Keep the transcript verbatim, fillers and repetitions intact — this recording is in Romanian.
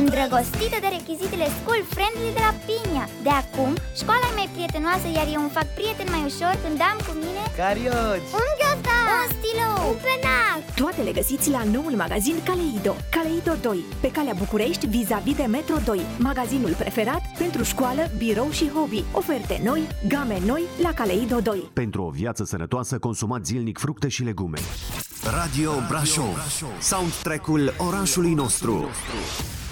Îndrăgostită de rechizitele school-friendly de la Pinia. De acum, școala e mai prietenoasă, iar eu îmi fac prieten mai ușor când am cu mine carioci, un ghiozdan, un stilou, un penac. Toate le găsiți la noul magazin Kaleido. Kaleido doi, pe calea București, vis-a-vis de Metro doi. Magazinul preferat pentru școală, birou și hobby. Oferte noi, game noi la Kaleido doi. Pentru o viață sănătoasă, consumați zilnic fructe și legume. Radio Brașov, soundtrack-ul orașului nostru.